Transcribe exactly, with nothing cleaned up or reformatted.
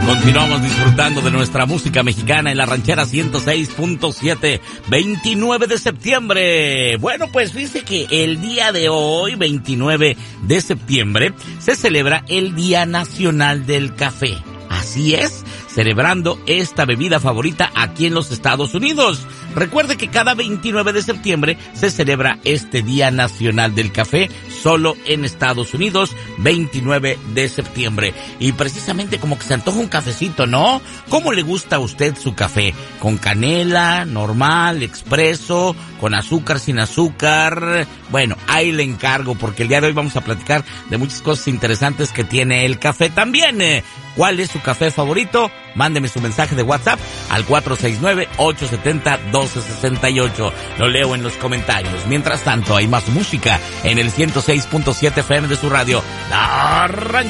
Continuamos disfrutando de nuestra música mexicana en la ranchera ciento seis punto siete, veintinueve de septiembre. Bueno, pues fíjese que el día de hoy, veintinueve de septiembre, se celebra el Día Nacional del Café. Así es, celebrando esta bebida favorita aquí en los Estados Unidos. Recuerde que cada veintinueve de septiembre se celebra este Día Nacional del Café, solo en Estados Unidos, veintinueve de septiembre. Y precisamente como que se antoja un cafecito, ¿no? ¿Cómo le gusta a usted su café? ¿Con canela, normal, expreso, con azúcar, sin azúcar? Bueno, ahí le encargo, porque el día de hoy vamos a platicar de muchas cosas interesantes que tiene el café también. ¿Cuál es su café favorito? Mándeme su mensaje de WhatsApp al cuatro seis nueve, ocho siete cero, uno dos seis ocho. Lo leo en los comentarios. Mientras tanto, hay más música en el ciento seis punto siete F M de su radio. La